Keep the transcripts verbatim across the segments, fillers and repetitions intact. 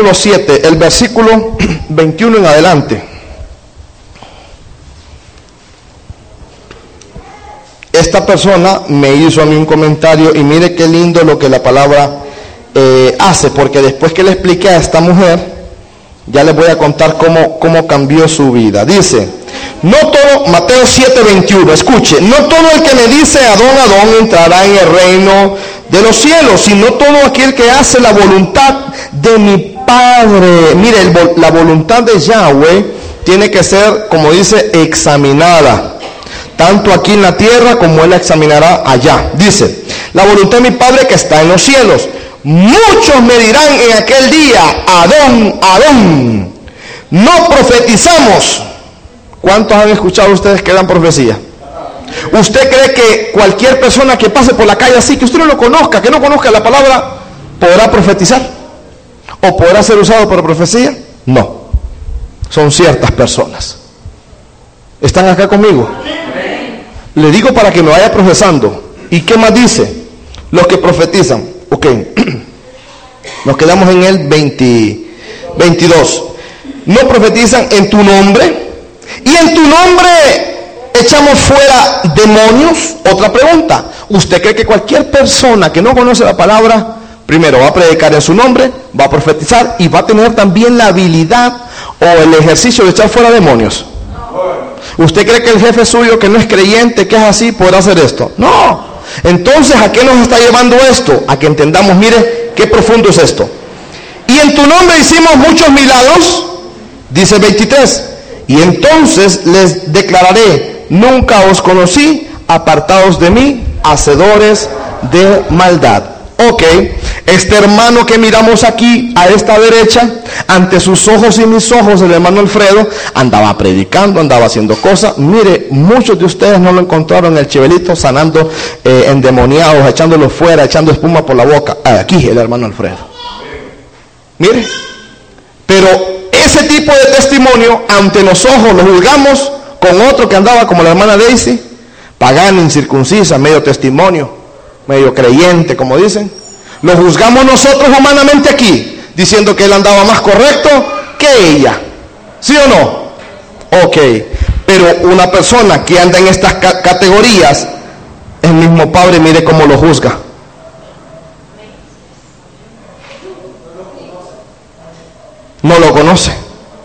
capítulo siete, el versículo veintiuno en adelante. Esta persona me hizo a mí un comentario y mire qué lindo lo que la palabra eh, hace, porque después que le expliqué a esta mujer, ya les voy a contar cómo, cómo cambió su vida. Dice, no todo, Mateo siete veintiuno, escuche, no todo el que me dice Adón, Adón entrará en el reino de los cielos, sino todo aquel que hace la voluntad de mi Padre. Mire, el, la voluntad de Yahweh tiene que ser, como dice, examinada, tanto aquí en la tierra como Él la examinará allá. Dice, la voluntad de mi Padre que está en los cielos. Muchos me dirán en aquel día, Adón, Adón, no profetizamos. ¿Cuántos han escuchado ustedes que dan profecía? ¿Usted cree que cualquier persona que pase por la calle así, que usted no lo conozca, que no conozca la palabra, podrá profetizar? ¿O podrá ser usado para profecía? No. Son ciertas personas. ¿Están acá conmigo? Le digo para que me vaya profesando. ¿Y qué más dice? Los que profetizan. Ok, nos quedamos en el veinte, veintidós. No profetizan en tu nombre, y en tu nombre echamos fuera demonios. Otra pregunta, ¿usted cree que cualquier persona que no conoce la palabra, primero va a predicar en su nombre, va a profetizar y va a tener también la habilidad o el ejercicio de echar fuera demonios? ¿Usted cree que el jefe suyo que no es creyente, que es así, podrá hacer esto? No. Entonces, ¿a qué nos está llevando esto? A que entendamos, mire, qué profundo es esto. Y en tu nombre hicimos muchos milagros, dice veintitrés. Y entonces les declararé, nunca os conocí, apartados de mí, hacedores de maldad. Ok, este hermano que miramos aquí a esta derecha, ante sus ojos y mis ojos, el hermano Alfredo, andaba predicando, andaba haciendo cosas. Mire, muchos de ustedes no lo encontraron en el Chivelito sanando eh, endemoniados, echándolo fuera, echando espuma por la boca. Ah, aquí el hermano Alfredo. Mire, pero ese tipo de testimonio, ante los ojos lo juzgamos con otro que andaba como la hermana Daisy, pagana, incircuncisa, medio testimonio, medio creyente, como dicen. Lo juzgamos nosotros humanamente aquí, diciendo que él andaba más correcto que ella. ¿Sí o no? Ok. Pero una persona que anda en estas ca- categorías, el mismo Padre, mire cómo lo juzga. No lo conoce.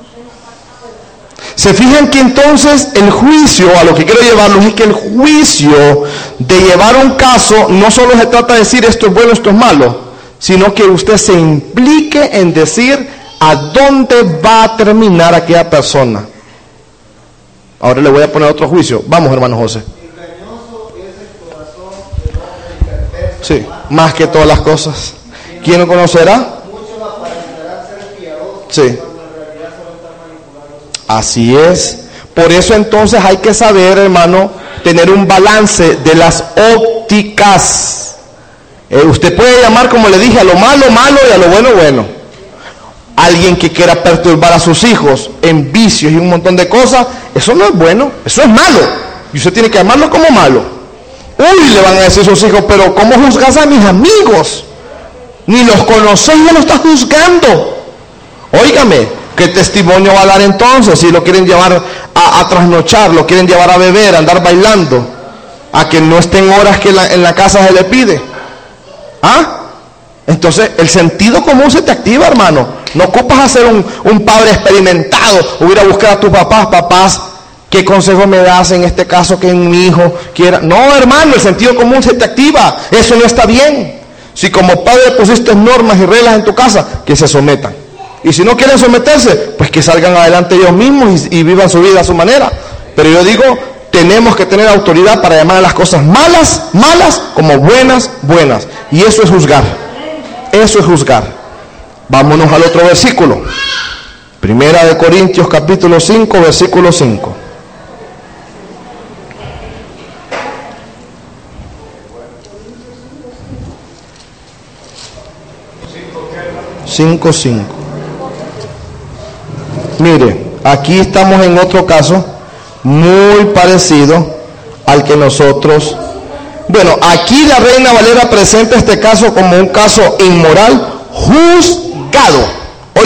Se fijan que entonces el juicio, a lo que quiero llevarlos, es que el juicio de llevar un caso no solo se trata de decir esto es bueno, esto es malo, sino que usted se implique en decir a dónde va a terminar aquella persona. Ahora le voy a poner otro juicio. Vamos, hermano José. Sí, más que todas las cosas. ¿Quién lo conocerá? Sí. Así es. Por eso entonces hay que saber, hermano, tener un balance de las ópticas. Eh, usted puede llamar, como le dije, a lo malo, malo y a lo bueno, bueno. Alguien que quiera perturbar a sus hijos en vicios y un montón de cosas, eso no es bueno, eso es malo. Y usted tiene que llamarlo como malo. Uy, le van a decir sus hijos, pero ¿cómo juzgas a mis amigos? Ni los conocéis, ya lo estás juzgando. Óigame, ¿qué testimonio va a dar entonces si lo quieren llevar a, a trasnochar, lo quieren llevar a beber, a andar bailando, a que no estén horas que la, en la casa se le pide? ¿Ah? Entonces el sentido común se te activa, hermano. No ocupas a ser un, un padre experimentado o ir a buscar a tus papás, papás, ¿qué consejo me das en este caso que mi hijo quiera? No, hermano, el sentido común se te activa. Eso no está bien. Si como padre pusiste normas y reglas en tu casa, que se sometan. Y si no quieren someterse, pues que salgan adelante ellos mismos y, y vivan su vida a su manera. Pero yo digo, tenemos que tener autoridad para llamar a las cosas malas, malas, como buenas, buenas. Y eso es juzgar. Eso es juzgar. Vámonos al otro versículo. Primera de Corintios capítulo cinco, versículo cinco. cinco, cinco. Mire, aquí estamos en otro caso muy parecido al que nosotros... Bueno, aquí la Reina Valera presenta este caso como un caso inmoral juzgado.